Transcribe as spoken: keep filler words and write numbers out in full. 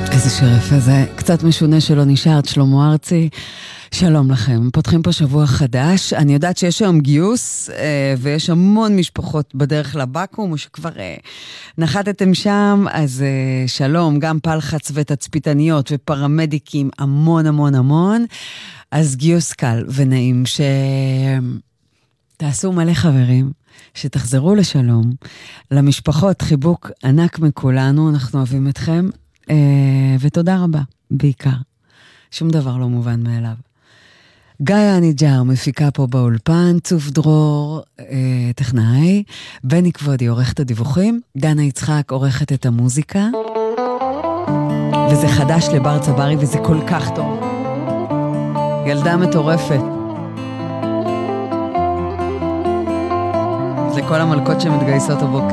איזה שיר יפה זה, קצת משונה שלא נשארת, שלמה ארצי. שלום לכם, פותחים פה שבוע חדש. אני יודעת שיש היום גיוס, אה, ויש המון משפחות בדרך לבקום, או שכבר אה, נחתתם שם, אז אה, שלום, גם פלחץ ותצפיתניות ופרמדיקים, המון המון המון. אז גיוס קל ונעים, שתעשו מלא חברים, שתחזרו לשלום. למשפחות חיבוק ענק מכולנו, אנחנו אוהבים אתכם. ותודה רבה, בעיקר. שום דבר לא מובן מאליו. גיא הניג'ר מפיקה פה באולפן, צוף דרור, טכנאי, בני כבודי עורכת הדיווחים, דנה יצחק עורכת את המוזיקה, וזה חדש לבר צברי וזה כל כך טוב. ילדה מטורפת. זה כל המלכות שמתגייסות הבוקר.